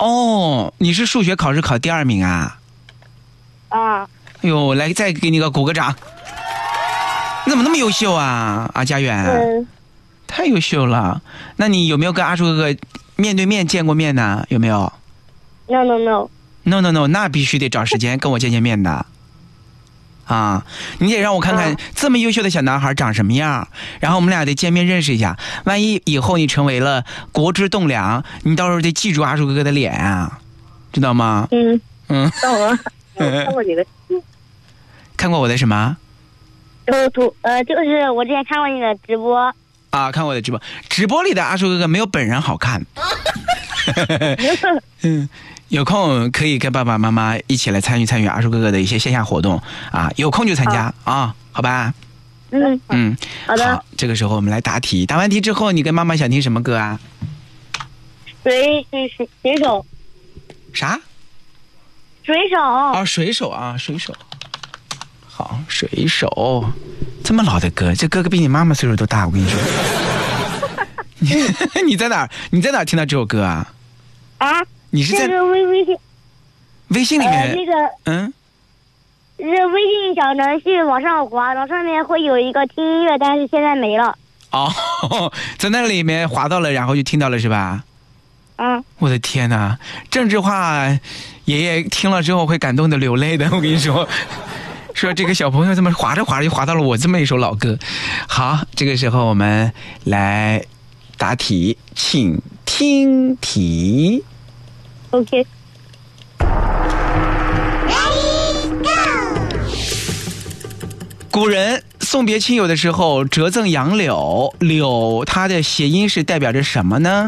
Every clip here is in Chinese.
哦，你是数学考试考第2名啊？ 啊。 哎呦，来再给你个鼓个掌。你怎么那么优秀啊，家园？太优秀了。那你有没有跟阿树哥哥面对面见过面呢？有没有 ？No， 那必须得找时间跟我见面的。啊，你得让我看看这么优秀的小男孩长什么样，然后我们俩得见面认识一下。万一以后你成为了国之栋梁，你到时候得记住阿树哥哥的脸啊，知道吗？ 懂了。看过你的。 看过我的什么？ 就是我之前看过你的直播啊，看过我的直播。直播里的阿树哥哥没有本人好看。有空可以跟爸爸妈妈一起来参与阿树哥哥的一些线下活动啊，有空就参加啊，好吧？ 好的。 好，这个时候我们来答题，答完题之后，你跟妈妈想听什么歌啊？ 水手。 啥？ 水手。 哦，水手啊，水手。好，水手，这么老的歌，这哥哥比你妈妈岁数都大，我跟你说。你在哪儿？你在哪儿听到这首歌啊？ 啊？ 你是在这个微信里面？ 是微信小程序往上滑，然后上面会有一个听音乐，但是现在没了。 哦，在那里面滑到了，然后就听到了是吧？我的天哪，郑智化爷爷听了之后会感动的流泪的，我跟你说。说这个小朋友这么滑着滑着就滑到了我这么一首老歌。好，这个时候我们来答题，请听题。 OK。 古人送别亲友的时候折赠杨柳，柳它的谐音是代表着什么呢？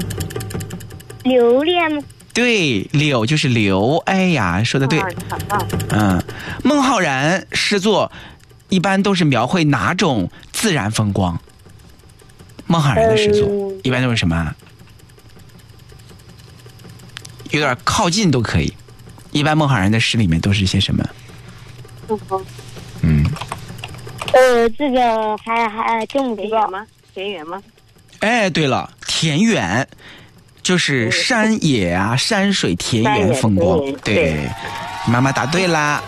留恋。 对，柳就是留。哎呀，说的对。孟浩然诗作一般都是描绘哪种自然风光？孟浩然的诗作一般都是什么？有点靠近都可以。一般孟浩然的诗里面都是些什么？ 这个还真不知道吗？田园吗？ 哎，对了，田园就是山野啊，山水田园风光。对，妈妈答对啦。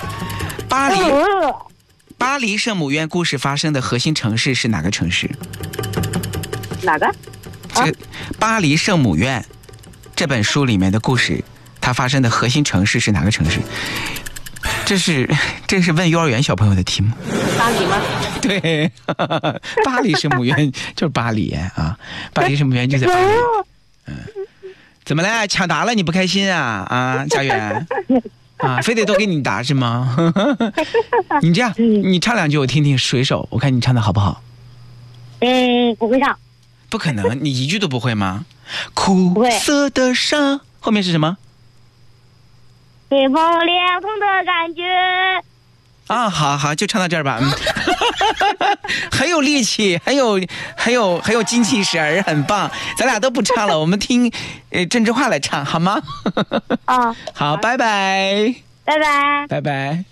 巴黎圣母院故事发生的核心城市是哪个城市？ 哪个？ 这个巴黎圣母院这本书里面的故事，它发生的核心城市是哪个城市？这是问幼儿园小朋友的题目。 巴黎吗？ 对，巴黎圣母院就是巴黎啊，巴黎圣母院就在巴黎。怎么了？抢答了你不开心啊？家园啊，非得都给你答是吗？你这样，你唱2句我听听，水手，我看你唱的好不好？ 不会唱。 不可能，你一句都不会吗？苦涩的沙后面是什么？ 清风凉风的感觉。 啊，好，就唱到这儿吧。很有力气，很有精气神，很棒。咱俩都不唱了，我们听郑智化来唱好吗？好，拜拜， 拜拜， 拜拜。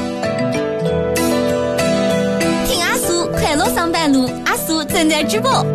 听阿苏快乐上班路，阿苏正在直播。